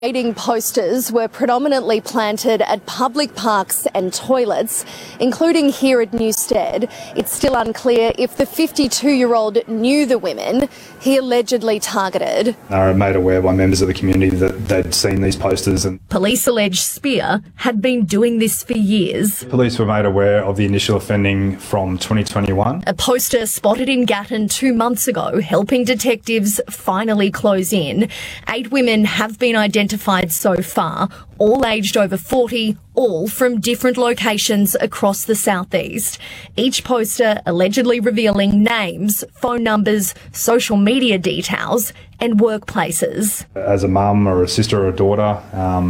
Raiding posters were predominantly planted at public parks and toilets, including here at Newstead. It's still unclear if the 52-year-old knew the women he allegedly targeted. They were made aware by members of the community that they'd seen these posters. And police allege Spear had been doing this for years. Police were made aware of the initial offending from 2021. A poster spotted in Gatton 2 months ago, helping detectives finally close in. 8 women have been identified so far, all aged over 40, all from different locations across the southeast. Each poster allegedly revealing names, phone numbers, social media details and workplaces. As a mum or a sister or a daughter,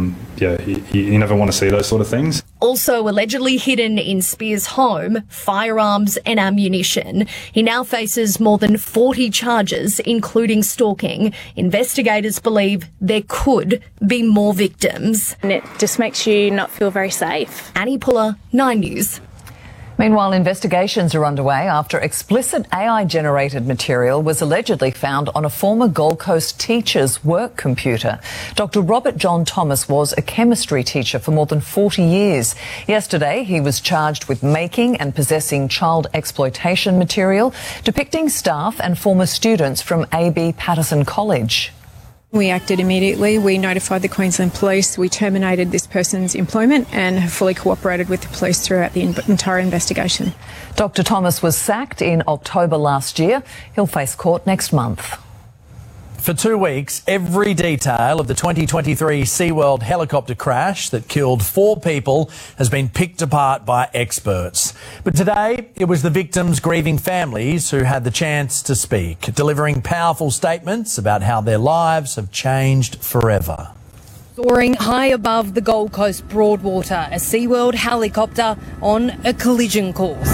you never want to see those sort of things. Also allegedly hidden in Spear's home, firearms and ammunition. He now faces more than 40 charges, including stalking. Investigators believe there could be more victims. And it just makes you not feel very safe. Annie Puller, 9 News. Meanwhile, investigations are underway after explicit AI-generated material was allegedly found on a former Gold Coast teacher's work computer. Dr. Robert John Thomas was a chemistry teacher for more than 40 years. Yesterday, he was charged with making and possessing child exploitation material depicting staff and former students from AB Patterson College. We acted immediately. We notified the Queensland Police. We terminated this person's employment and have fully cooperated with the police throughout the entire investigation. Dr. Thomas was sacked in October last year. He'll face court next month. For 2 weeks, every detail of the 2023 SeaWorld helicopter crash that killed 4 people has been picked apart by experts. But today, it was the victims' grieving families who had the chance to speak, delivering powerful statements about how their lives have changed forever. Soaring high above the Gold Coast Broadwater, a SeaWorld helicopter on a collision course.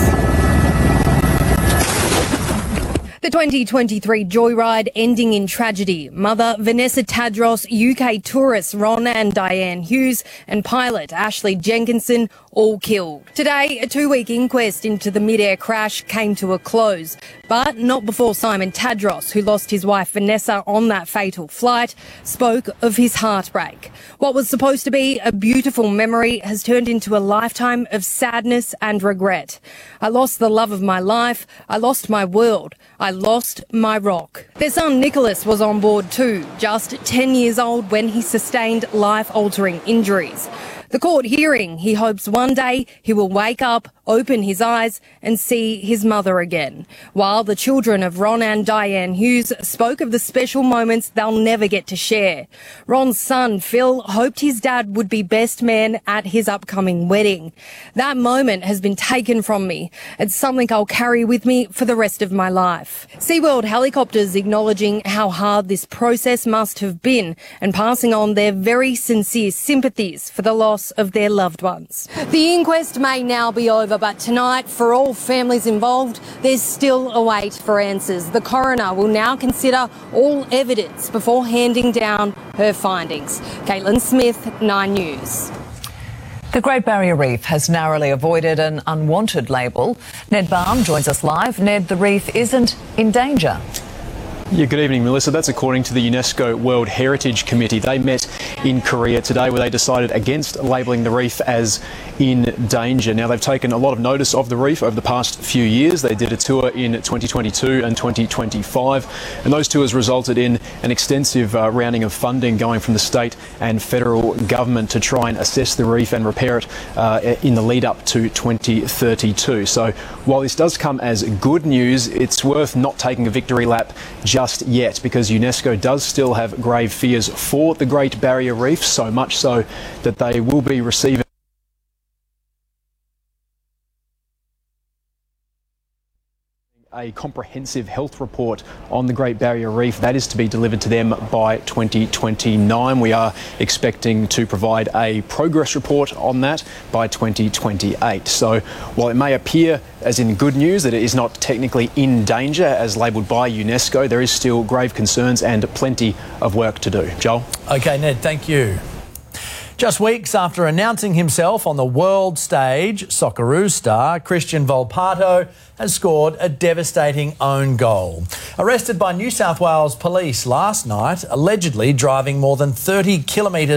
The 2023 joyride ending in tragedy. Mother Vanessa Tadros, UK tourists Ron and Diane Hughes and pilot Ashley Jenkinson all killed. Today, a 2-week inquest into the mid-air crash came to a close, but not before Simon Tadros, who lost his wife Vanessa on that fatal flight, spoke of his heartbreak. What was supposed to be a beautiful memory has turned into a lifetime of sadness and regret. I lost the love of my life. I lost my world. I lost my rock. Their son Nicholas was on board too, just 10 years old when he sustained life-altering injuries. The court hearing, he hopes one day he will wake up, open his eyes and see his mother again. While the children of Ron and Diane Hughes spoke of the special moments they'll never get to share. Ron's son, Phil, hoped his dad would be best man at his upcoming wedding. That moment has been taken from me. It's something I'll carry with me for the rest of my life. SeaWorld helicopters acknowledging how hard this process must have been and passing on their very sincere sympathies for the loss of their loved ones. The inquest may now be over, but tonight, for all families involved, there's still a wait for answers. The coroner will now consider all evidence before handing down her findings. Caitlin Smith, 9 News. The Great Barrier Reef has narrowly avoided an unwanted label. Ned Baum joins us live. Ned, the reef isn't in danger. Yeah, good evening, Melissa. That's according to the UNESCO World Heritage Committee. They met in Korea today where they decided against labelling the reef as in danger. Now, they've taken a lot of notice of the reef over the past few years. They did a tour in 2022 and 2025, and those tours resulted in an extensive rounding of funding going from the state and federal government to try and assess the reef and repair it in the lead up to 2032. So while this does come as good news, it's worth not taking a victory lap just yet, because UNESCO does still have grave fears for the Great Barrier Reef, so much so that they will be receiving a comprehensive health report on the Great Barrier Reef. That is to be delivered to them by 2029. We are expecting to provide a progress report on that by 2028. So while it may appear as in good news that it is not technically in danger as labelled by UNESCO, there is still grave concerns and plenty of work to do. Joel? Okay, Ned, thank you. Just weeks after announcing himself on the world stage, Socceroos star Christian Volpato has scored a devastating own goal. Arrested by New South Wales police last night, allegedly driving more than 30 kilometres